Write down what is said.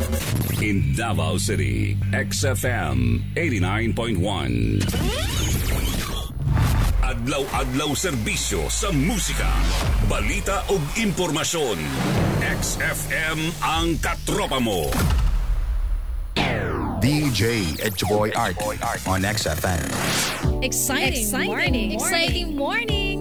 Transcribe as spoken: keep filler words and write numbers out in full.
In Davao City, X F M eighty-nine point one. Adlaw-adlaw serbisyo sa musika, balita ug impormasyon. X F M ang katropa mo. D J Edge Boy Art on X F M. Exciting, Exciting morning. morning. Exciting morning.